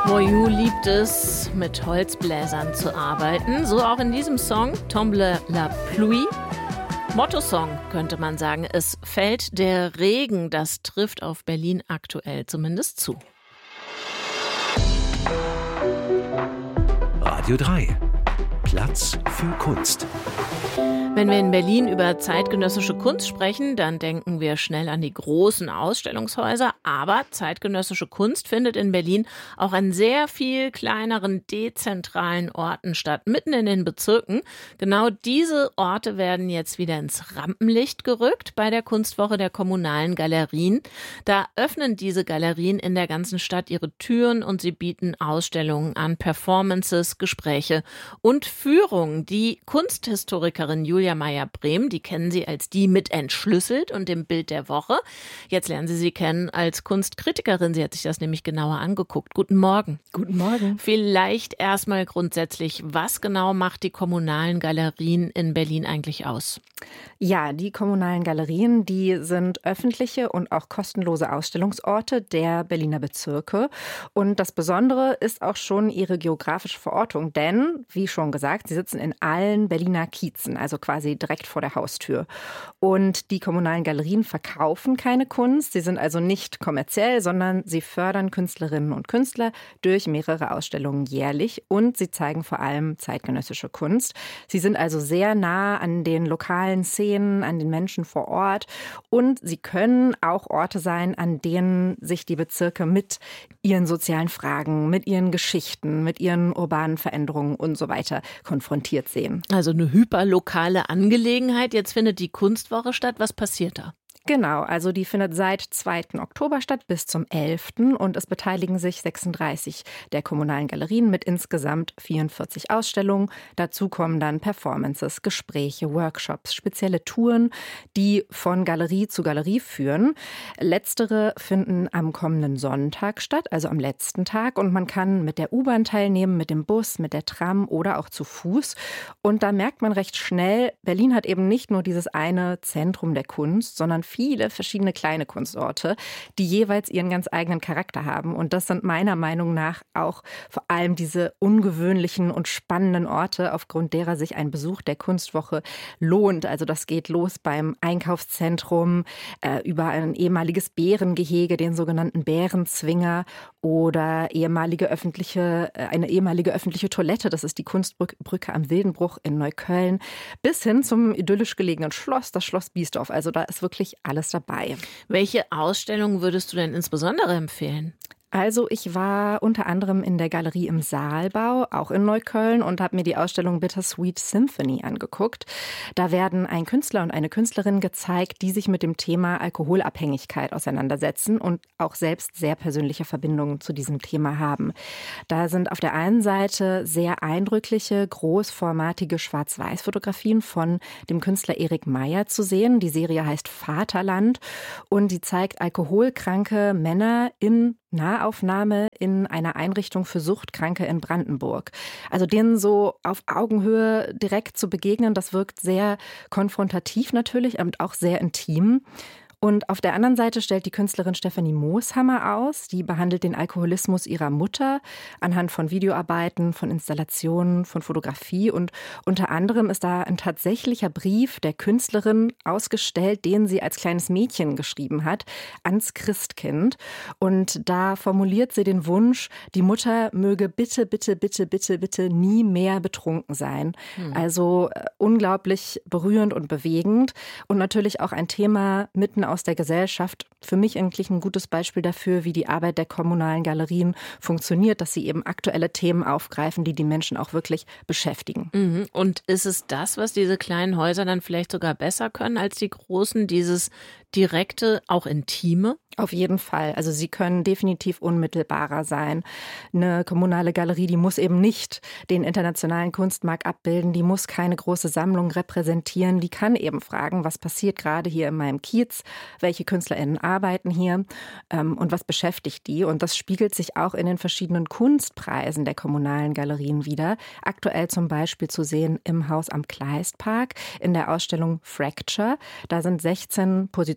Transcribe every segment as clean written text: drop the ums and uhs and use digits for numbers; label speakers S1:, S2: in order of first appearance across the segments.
S1: Moyou liebt es, mit Holzbläsern zu arbeiten. So auch in diesem Song, Tombe la pluie. Motto-Song könnte man sagen. Es fällt der Regen. Das trifft auf Berlin aktuell zumindest zu.
S2: Radio 3. Platz für Kunst.
S1: Wenn wir in Berlin über zeitgenössische Kunst sprechen, dann denken wir schnell an die großen Ausstellungshäuser. Aber zeitgenössische Kunst findet in Berlin auch an sehr viel kleineren, dezentralen Orten statt, mitten in den Bezirken. Genau diese Orte werden jetzt wieder ins Rampenlicht gerückt bei der Kunstwoche der kommunalen Galerien. Da öffnen diese Galerien in der ganzen Stadt ihre Türen und sie bieten Ausstellungen an, Performances, Gespräche und Führungen. Die Kunsthistorikerin Julia Meyer-Brehm, die kennen Sie als die mit entschlüsselt und dem Bild der Woche. Jetzt lernen Sie sie kennen als Kunstkritikerin. Sie hat sich das nämlich genauer angeguckt. Guten Morgen.
S3: Guten Morgen.
S1: Vielleicht erstmal grundsätzlich, was genau macht die kommunalen Galerien in Berlin eigentlich aus?
S3: Ja, die kommunalen Galerien, die sind öffentliche und auch kostenlose Ausstellungsorte der Berliner Bezirke. Und das Besondere ist auch schon ihre geografische Verortung. Denn, wie schon gesagt, sie sitzen in allen Berliner Kiezen, also quasi direkt vor der Haustür. Und die kommunalen Galerien verkaufen keine Kunst. Sie sind also nicht kommerziell, sondern sie fördern Künstlerinnen und Künstler durch mehrere Ausstellungen jährlich. Und sie zeigen vor allem zeitgenössische Kunst. Sie sind also sehr nah an den lokalen Szenen, an den Menschen vor Ort. Und sie können auch Orte sein, an denen sich die Bezirke mit ihren sozialen Fragen, mit ihren Geschichten, mit ihren urbanen Veränderungen und so weiter konfrontiert sehen.
S1: Also eine hyperlokale Angelegenheit. Jetzt findet die Kunstwoche statt. Was passiert da?
S3: Genau, also die findet seit 2. Oktober statt bis zum 11. Und es beteiligen sich 36 der kommunalen Galerien mit insgesamt 44 Ausstellungen. Dazu kommen dann Performances, Gespräche, Workshops, spezielle Touren, die von Galerie zu Galerie führen. Letztere finden am kommenden Sonntag statt, also am letzten Tag. Und man kann mit der U-Bahn teilnehmen, mit dem Bus, mit der Tram oder auch zu Fuß. Und da merkt man recht schnell, Berlin hat eben nicht nur dieses eine Zentrum der Kunst, sondern viele verschiedene kleine Kunstorte, die jeweils ihren ganz eigenen Charakter haben. Und das sind meiner Meinung nach auch vor allem diese ungewöhnlichen und spannenden Orte, aufgrund derer sich ein Besuch der Kunstwoche lohnt. Also das geht los beim Einkaufszentrum, über ein ehemaliges Bärengehege, den sogenannten Bärenzwinger, oder eine ehemalige öffentliche Toilette, das ist die Kunstbrücke am Wildenbruch in Neukölln, bis hin zum idyllisch gelegenen Schloss, das Schloss Biesdorf. Also da ist wirklich alles dabei.
S1: Welche Ausstellungen würdest du denn insbesondere empfehlen?
S3: Also ich war unter anderem in der Galerie im Saalbau, auch in Neukölln, und habe mir die Ausstellung Bittersweet Symphony angeguckt. Da werden ein Künstler und eine Künstlerin gezeigt, die sich mit dem Thema Alkoholabhängigkeit auseinandersetzen und auch selbst sehr persönliche Verbindungen zu diesem Thema haben. Da sind auf der einen Seite sehr eindrückliche, großformatige Schwarz-Weiß-Fotografien von dem Künstler Erik Meyer zu sehen. Die Serie heißt Vaterland und die zeigt alkoholkranke Männer in Nahaufnahme in einer Einrichtung für Suchtkranke in Brandenburg. Also denen so auf Augenhöhe direkt zu begegnen, das wirkt sehr konfrontativ natürlich und auch sehr intim. Und auf der anderen Seite stellt die Künstlerin Stefanie Mooshammer aus. Die behandelt den Alkoholismus ihrer Mutter anhand von Videoarbeiten, von Installationen, von Fotografie. Und unter anderem ist da ein tatsächlicher Brief der Künstlerin ausgestellt, den sie als kleines Mädchen geschrieben hat, ans Christkind. Und da formuliert sie den Wunsch, die Mutter möge bitte, bitte, bitte, bitte, bitte nie mehr betrunken sein. Also unglaublich berührend und bewegend. Und natürlich auch ein Thema mitten aus der Gesellschaft. Für mich eigentlich ein gutes Beispiel dafür, wie die Arbeit der kommunalen Galerien funktioniert, dass sie eben aktuelle Themen aufgreifen, die die Menschen auch wirklich beschäftigen.
S1: Und ist es das, was diese kleinen Häuser dann vielleicht sogar besser können als die großen, dieses direkte, auch intime?
S3: Auf jeden Fall. Also sie können definitiv unmittelbarer sein. Eine kommunale Galerie, die muss eben nicht den internationalen Kunstmarkt abbilden, die muss keine große Sammlung repräsentieren, die kann eben fragen, was passiert gerade hier in meinem Kiez, welche KünstlerInnen arbeiten hier und was beschäftigt die. Und das spiegelt sich auch in den verschiedenen Kunstpreisen der kommunalen Galerien wider. Aktuell zum Beispiel zu sehen im Haus am Kleistpark in der Ausstellung Fracture. Da sind 16 Positionen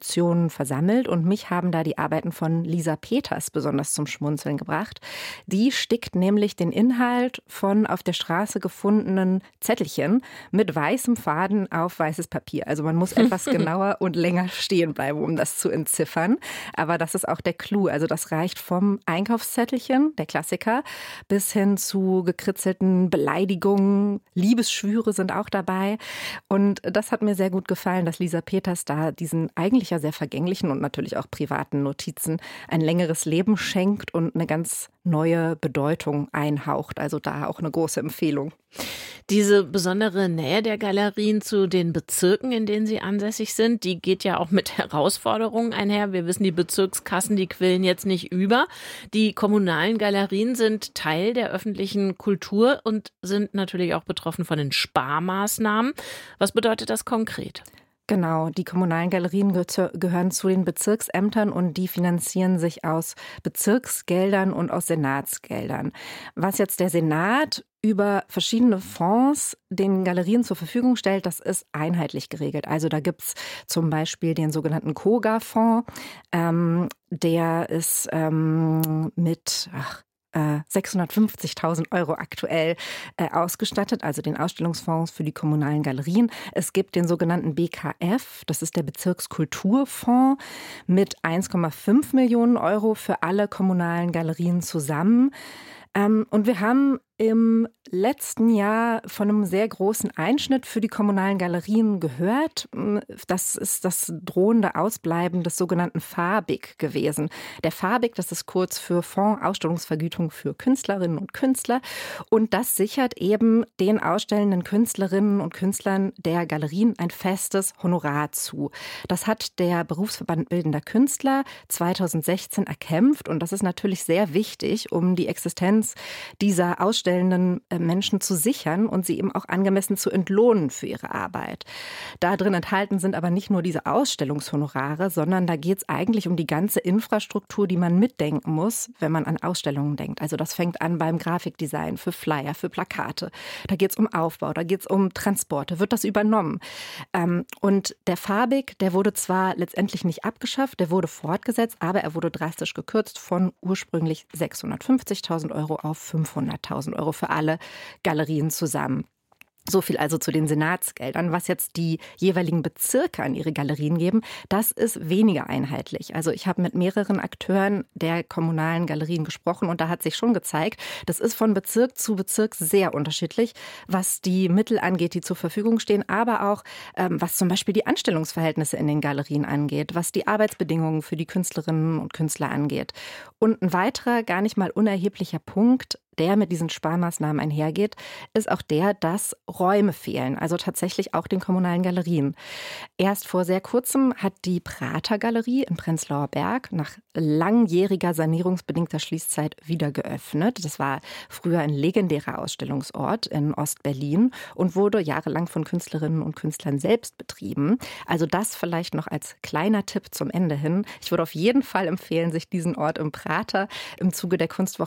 S3: Institutionen versammelt und mich haben da die Arbeiten von Lisa Peters besonders zum Schmunzeln gebracht. Die stickt nämlich den Inhalt von auf der Straße gefundenen Zettelchen mit weißem Faden auf weißes Papier. Also man muss etwas genauer und länger stehen bleiben, um das zu entziffern. Aber das ist auch der Clou. Also das reicht vom Einkaufszettelchen, der Klassiker, bis hin zu gekritzelten Beleidigungen. Liebesschwüre sind auch dabei. Und das hat mir sehr gut gefallen, dass Lisa Peters da diesen eigentlich ja sehr vergänglichen und natürlich auch privaten Notizen ein längeres Leben schenkt und eine ganz neue Bedeutung einhaucht. Also da auch eine große Empfehlung.
S1: Diese besondere Nähe der Galerien zu den Bezirken, in denen sie ansässig sind, die geht ja auch mit Herausforderungen einher. Wir wissen, die Bezirkskassen, die quillen jetzt nicht über. Die kommunalen Galerien sind Teil der öffentlichen Kultur und sind natürlich auch betroffen von den Sparmaßnahmen. Was bedeutet das konkret?
S3: Genau, die kommunalen Galerien gehören zu den Bezirksämtern und die finanzieren sich aus Bezirksgeldern und aus Senatsgeldern. Was jetzt der Senat über verschiedene Fonds den Galerien zur Verfügung stellt, das ist einheitlich geregelt. Also da gibt's zum Beispiel den sogenannten KOGA-Fonds, der ist mit 650.000 € aktuell ausgestattet, also den Ausstellungsfonds für die kommunalen Galerien. Es gibt den sogenannten BKF, das ist der Bezirkskulturfonds, mit 1,5 Millionen € für alle kommunalen Galerien zusammen. Und wir haben im letzten Jahr von einem sehr großen Einschnitt für die kommunalen Galerien gehört. Das ist das drohende Ausbleiben des sogenannten FABIG gewesen. Der FABIG, das ist kurz für Fonds Ausstellungsvergütung für Künstlerinnen und Künstler. Und das sichert eben den ausstellenden Künstlerinnen und Künstlern der Galerien ein festes Honorar zu. Das hat der Berufsverband Bildender Künstler 2016 erkämpft. Und das ist natürlich sehr wichtig, um die Existenz dieser ausstellenden Menschen zu sichern und sie eben auch angemessen zu entlohnen für ihre Arbeit. Da drin enthalten sind aber nicht nur diese Ausstellungshonorare, sondern da geht es eigentlich um die ganze Infrastruktur, die man mitdenken muss, wenn man an Ausstellungen denkt. Also das fängt an beim Grafikdesign, für Flyer, für Plakate. Da geht es um Aufbau, da geht es um Transporte. Wird das übernommen? Und der FABIG, der wurde zwar letztendlich nicht abgeschafft, der wurde fortgesetzt, aber er wurde drastisch gekürzt von ursprünglich 650.000 € auf 500.000 € für alle Galerien zusammen. So viel also zu den Senatsgeldern. Was jetzt die jeweiligen Bezirke an ihre Galerien geben, das ist weniger einheitlich. Also ich habe mit mehreren Akteuren der kommunalen Galerien gesprochen und da hat sich schon gezeigt, das ist von Bezirk zu Bezirk sehr unterschiedlich, was die Mittel angeht, die zur Verfügung stehen, aber auch was zum Beispiel die Anstellungsverhältnisse in den Galerien angeht, was die Arbeitsbedingungen für die Künstlerinnen und Künstler angeht. Und ein weiterer, gar nicht mal unerheblicher Punkt, der mit diesen Sparmaßnahmen einhergeht, ist auch der, dass Räume fehlen, also tatsächlich auch den kommunalen Galerien. Erst vor sehr kurzem hat die Prater Galerie in Prenzlauer Berg nach langjähriger sanierungsbedingter Schließzeit wieder geöffnet. Das war früher ein legendärer Ausstellungsort in Ostberlin und wurde jahrelang von Künstlerinnen und Künstlern selbst betrieben. Also das vielleicht noch als kleiner Tipp zum Ende hin. Ich würde auf jeden Fall empfehlen, sich diesen Ort im Prater im Zuge der Kunstwoche